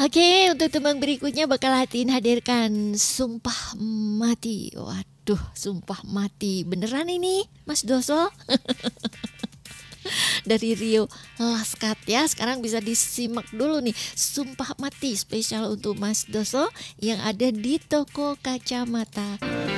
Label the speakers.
Speaker 1: Oke, untuk tembang berikutnya bakal Hatiin hadirkan Sumpah Mati. Waduh, Sumpah Mati. Beneran ini, Mas Doso? Dari Rio Laskat ya. Sekarang bisa disimak dulu nih Sumpah Mati spesial untuk Mas Doso yang ada di toko kacamata.